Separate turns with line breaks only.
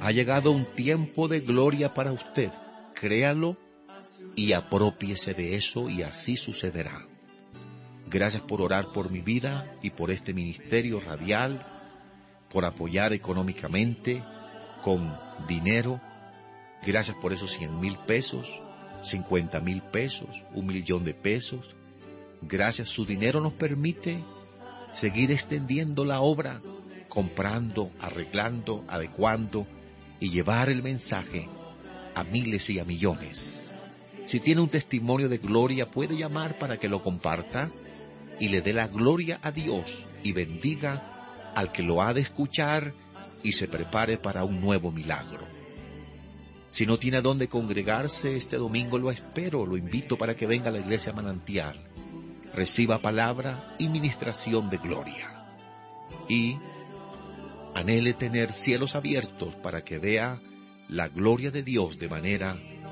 Ha llegado un tiempo de gloria para usted. Créalo y aprópiese de eso y así sucederá. Gracias por orar por mi vida y por este ministerio radial, por apoyar económicamente, con dinero. Gracias por esos 100,000 pesos, 50,000 pesos, 1,000,000 de pesos. Gracias, su dinero nos permite seguir extendiendo la obra, comprando, arreglando, adecuando y llevar el mensaje a miles y a millones. Si tiene un testimonio de gloria, puede llamar para que lo comparta y le dé la gloria a Dios y bendiga al que lo ha de escuchar y se prepare para un nuevo milagro. Si no tiene a dónde congregarse, este domingo lo espero, lo invito para que venga a la iglesia Manantial, reciba palabra y ministración de gloria. Y anhele tener cielos abiertos para que vea la gloria de Dios de manera